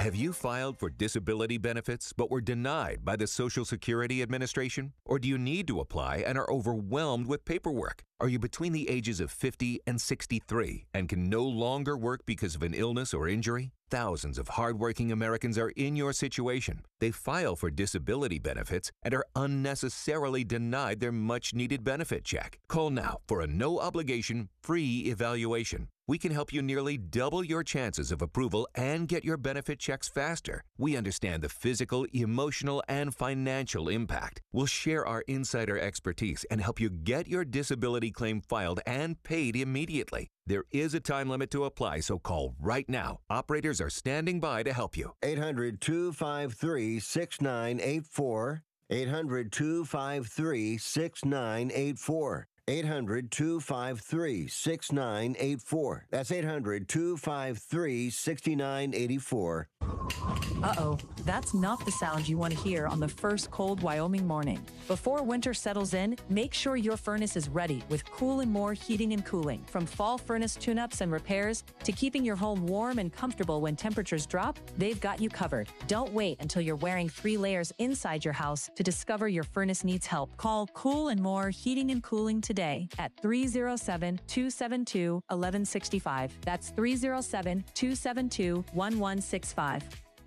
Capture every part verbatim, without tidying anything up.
Have you filed for disability benefits but were denied by the Social Security Administration? Or do you need to apply and are overwhelmed with paperwork? Are you between the ages of fifty and sixty-three and can no longer work because of an illness or injury? Thousands of hardworking Americans are in your situation. They file for disability benefits and are unnecessarily denied their much-needed benefit check. Call now for a no-obligation, free evaluation. We can help you nearly double your chances of approval and get your benefit checks faster. We understand the physical, emotional, and financial impact. We'll share our insider expertise and help you get your disability claim filed and paid immediately. There is a time limit to apply, so call right now. Operators are standing by to help you. eight hundred, two five three, six nine eight four. eight hundred, two five three, six nine eight four. eight hundred, two five three, six nine eight four. That's eight hundred, two five three, six nine eight four. Uh-oh, that's not the sound you want to hear on the first cold Wyoming morning. Before winter settles in, make sure your furnace is ready with Cool and More Heating and Cooling. From fall furnace tune-ups and repairs to keeping your home warm and comfortable when temperatures drop, they've got you covered. Don't wait until you're wearing three layers inside your house to discover your furnace needs help. Call Cool and More Heating and Cooling today at three oh seven, two seven two, one one six five. That's three oh seven, two seven two, one one six five.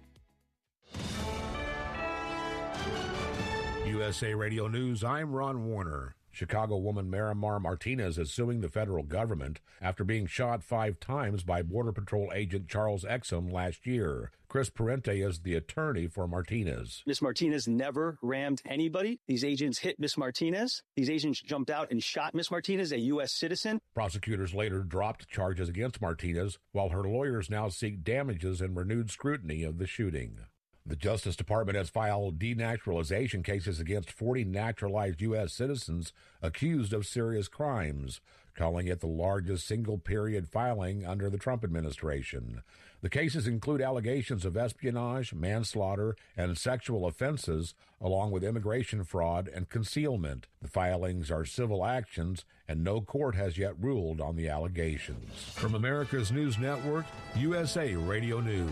U S A Radio News, I'm Ron Warner. Chicago woman Marimar Martinez is suing the federal government after being shot five times by Border Patrol agent Charles Exum last year. Chris Parente is the attorney for Martinez. Miss Martinez never rammed anybody. These agents hit Miss Martinez. These agents jumped out and shot Miss Martinez, a U S citizen. Prosecutors later dropped charges against Martinez, while her lawyers now seek damages and renewed scrutiny of the shooting. The Justice Department has filed denaturalization cases against forty naturalized U S citizens accused of serious crimes, calling it the largest single-period filing under the Trump administration. The cases include allegations of espionage, manslaughter, and sexual offenses, along with immigration fraud and concealment. The filings are civil actions, and no court has yet ruled on the allegations. From America's News Network, U S A Radio News.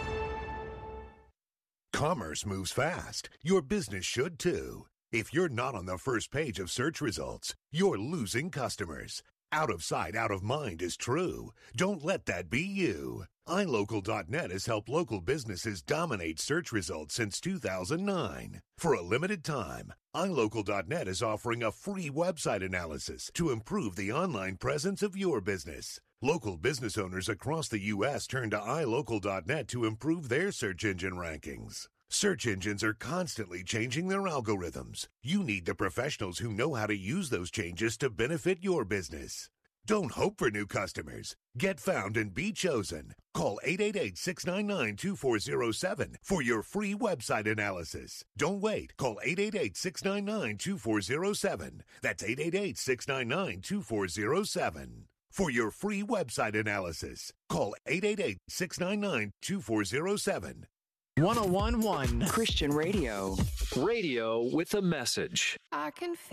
Commerce moves fast. Your business should too. If you're not on the first page of search results, you're losing customers. Out of sight, out of mind is true. Don't let that be you. i local dot net has helped local businesses dominate search results since two thousand nine. For a limited time, i local dot net is offering a free website analysis to improve the online presence of your business. Local business owners across the U S turn to i local dot net to improve their search engine rankings. Search engines are constantly changing their algorithms. You need the professionals who know how to use those changes to benefit your business. Don't hope for new customers. Get found and be chosen. Call eight eight eight, six nine nine, two four zero seven for your free website analysis. Don't wait. Call eight eight eight, six nine nine, two four zero seven. That's eight eight eight, six nine nine, two four zero seven. For your free website analysis, call eight eight eight, six nine nine, two four zero seven. one oh one point one Christian Radio. Radio with a message. I can